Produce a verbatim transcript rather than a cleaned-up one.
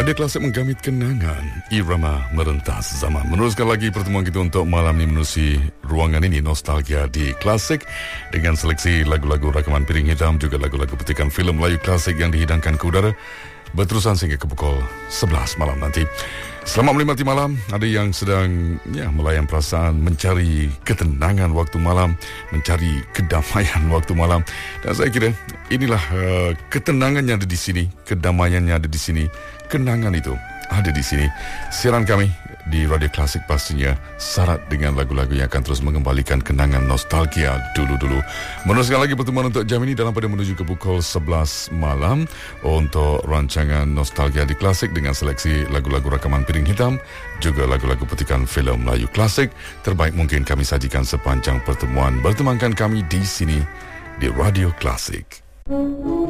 Radio Klasik menggamit kenangan, irama merentas zaman. Meneruskan lagi pertemuan kita untuk malam ini menerusi ruangan ini Nostalgia di Klasik dengan seleksi lagu-lagu rakaman Piring Hitam, juga lagu-lagu petikan filem Melayu klasik yang dihidangkan ke udara berterusan sehingga ke pukul sebelas malam nanti. Selamat menikmati malam. Ada yang sedang ya melayan perasaan, mencari ketenangan waktu malam, mencari kedamaian waktu malam. Dan saya kira inilah uh, ketenangan yang ada di sini, kedamaian yang ada di sini, kenangan itu ada di sini. Siaran kami di Radio Klasik pastinya syarat dengan lagu-lagu yang akan terus mengembalikan kenangan nostalgia dulu-dulu. Meneruskan lagi pertemuan untuk jam ini dalam pada menuju ke pukul sebelas malam untuk rancangan Nostalgia di Klasik dengan seleksi lagu-lagu rakaman Piring Hitam, juga lagu-lagu petikan filem Melayu klasik. Terbaik mungkin kami sajikan sepanjang pertemuan. Bertemankan kami di sini di Radio Klasik.